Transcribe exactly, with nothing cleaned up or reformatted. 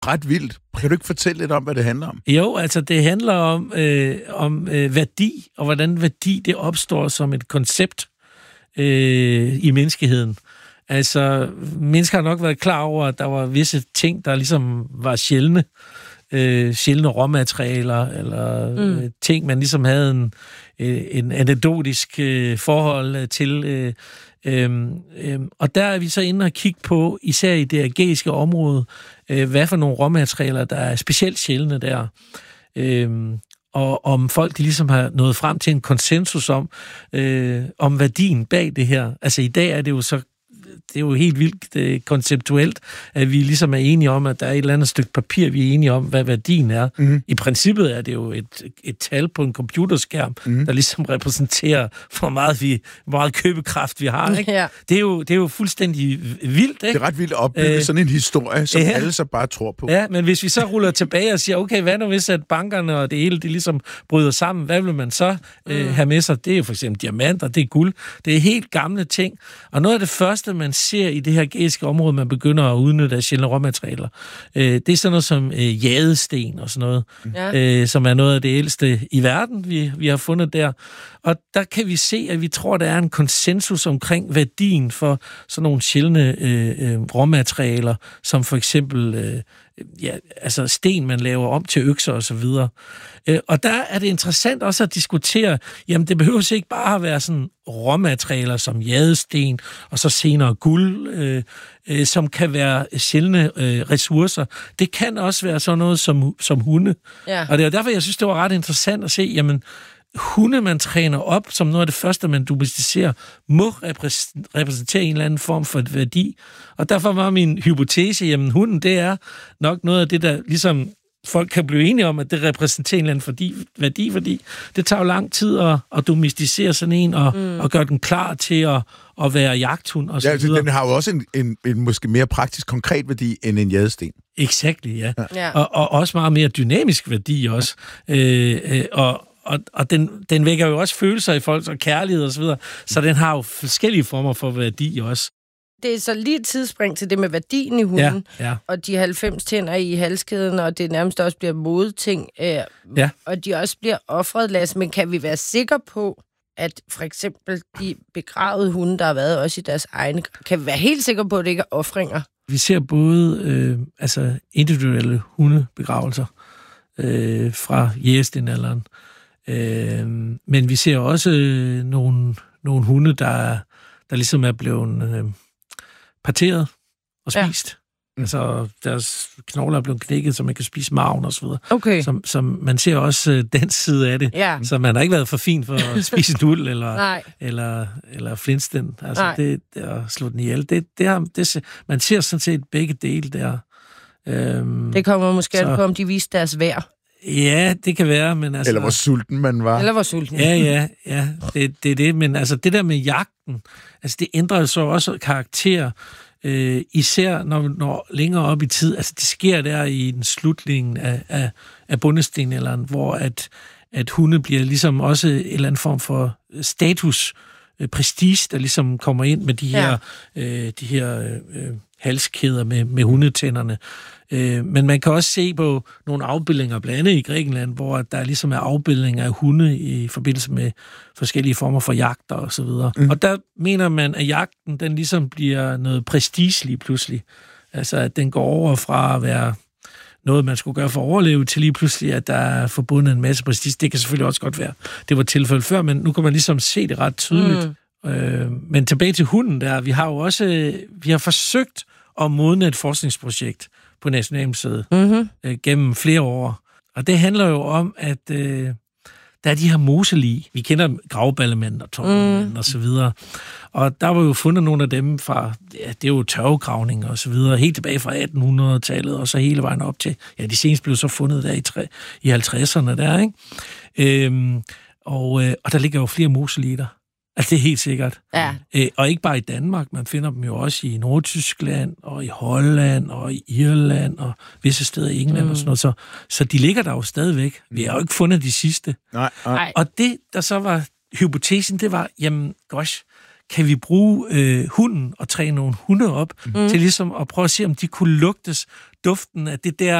ret vildt. Kan du ikke fortælle lidt om, hvad det handler om? Jo, altså det handler om, øh, om øh, værdi, og hvordan værdi det opstår som et koncept øh, i menneskeheden. Altså, mennesker har nok været klar over, at der var visse ting, der ligesom var sjældne. Øh, sjældne råmaterialer, eller mm. øh, ting, man ligesom havde en, øh, en anekdotisk øh, forhold til. Øh, øh, øh, og der er vi så inde og kigge på, især i det ægæiske område, øh, hvad for nogle råmaterialer, der er specielt sjældne der. Øh, og om folk de ligesom har nået frem til en konsensus om, øh, om værdien bag det her. Altså i dag er det jo så det er jo helt vildt øh, konceptuelt, at vi ligesom er enige om, at der er et eller andet stykke papir, vi er enige om, hvad værdien er. Mm. I princippet er det jo et, et tal på en computerskærm, mm. der ligesom repræsenterer, hvor meget, vi, hvor meget købekraft vi har. Ikke? Ja. Det, er jo, det er jo fuldstændig vildt. Ikke? Det er ret vildt at opbygge øh, sådan en historie, som ja. alle så bare tror på. Ja, men hvis vi så ruller tilbage og siger, okay, hvad nu hvis at bankerne og det hele, det ligesom bryder sammen, hvad vil man så øh, mm. have med sig? Det er jo for eksempel diamanter, det er guld, det er helt gamle ting. Og noget af det første, man ser i det her ægæiske område, man begynder at udnytte af sjældne råmaterialer. Øh, det er sådan noget som øh, jadesten og sådan noget, ja. øh, som er noget af det ældste i verden, vi, vi har fundet der. Og der kan vi se, at vi tror, der er en konsensus omkring værdien for sådan nogle sjældne øh, øh, råmaterialer, som for eksempel øh, ja, altså sten, man laver om til økser og så videre. Øh, og der er det interessant også at diskutere, jamen det behøver ikke bare at være sådan råmaterialer som jadesten, og så senere guld, øh, øh, som kan være sjældne øh, ressourcer. Det kan også være sådan noget som, som hunde. Ja. Og det er derfor, jeg synes, det var ret interessant at se, jamen hunde, man træner op, som noget af det første, man domesticerer, må repræsentere en eller anden form for et værdi. Og derfor var min hypotese, jamen hunden, det er nok noget af det, der ligesom folk kan blive enige om, at det repræsenterer en eller anden fordi, værdi, fordi det tager jo lang tid at, at domesticere sådan en, og, mm. og gøre den klar til at, at være jagthund, og så ja, videre. Den har jo også en, en, en måske mere praktisk, konkret værdi, end en jadesten. Exakt, ja. ja. Og, og også meget mere dynamisk værdi også. Øh, øh, og Og, og den, den vækker jo også følelser i folk, og kærlighed og så videre. Så den har jo forskellige former for værdi også. Det er så lige et tidsspring til det med værdien i hunden, ja, ja. og de halvfems tænder i halskæden, og det nærmest også bliver modeting, øh, ja. og de også bliver offret, Lasse. Men kan vi være sikre på, at for eksempel de begravede hunde, der har været også i deres egne, kan vi være helt sikre på, at det ikke er ofringer? Vi ser både øh, altså individuelle hundebegravelser øh, fra jægerstenalderen, Øh, men vi ser også øh, nogle, nogle hunde, der, der ligesom er blevet øh, parteret og spist. Ja. Altså, deres knogler er blevet knækket, så man kan spise marven og så videre. Okay. Så, så man ser også øh, den side af det. Ja. Så man har ikke været for fin for at spise en uld eller, eller, eller flintsten. Altså, det, det at slå den ihjel. Det, det har, det, man ser sådan set begge dele der. Øhm, det kommer måske så, an på, om de viser deres værd. Ja, det kan være, men altså... Eller hvor sulten man var. Eller hvor sulten. Ja, ja, ja, det, det er det. Men altså, det der med jagten, altså det ændrer så også karakter, øh, især når, når længere op i tid, altså det sker der i den slutningen af, af, af bundestenalderen, hvor at, at hunde bliver ligesom også en eller anden form for status, øh, prestige, der ligesom kommer ind med de her, ja. øh, de her øh, halskæder med, med hundetænderne. Men man kan også se på nogle afbildninger, blandt andet i Grækenland, hvor der ligesom er afbildninger af hunde i forbindelse med forskellige former for jagter og så videre. Mm. Og der mener man, at jagten, den ligesom bliver noget prestige lige pludselig. Altså, at den går over fra at være noget, man skulle gøre for at overleve, til lige pludselig, at der er forbundet en masse prestige. Det kan selvfølgelig også godt være. Det var tilfældet før, men nu kan man ligesom se det ret tydeligt. Mm. Øh, men tilbage til hunden der, vi har jo også vi har forsøgt at modne et forskningsprojekt på Nationalmuseet mm-hmm. øh, gennem flere år. Og det handler jo om, at øh, der er de her moselig. Vi kender gravballemænd og torvemænd mm. og så videre. Og der var jo fundet nogle af dem fra, ja, det er jo tørvegravning og så videre, helt tilbage fra attenhundredetallet, og så hele vejen op til, ja, de seneste blev så fundet der i, tre, i halvtredserne der, ikke? Øhm, og, øh, og der ligger jo flere moselier der. Altså, det er helt sikkert. Ja. Æ, og ikke bare i Danmark, man finder dem jo også i Nordtyskland, og i Holland, og i Irland, og visse steder i England mm. og sådan noget. Så, så de ligger der jo stadigvæk. Vi har jo ikke fundet de sidste. Nej, nej. Og det, der så var hypotesen, det var, jamen, gosh, kan vi bruge øh, hunden og træne nogle hunde op mm. til ligesom at prøve at se, om de kunne lugtes duften af det der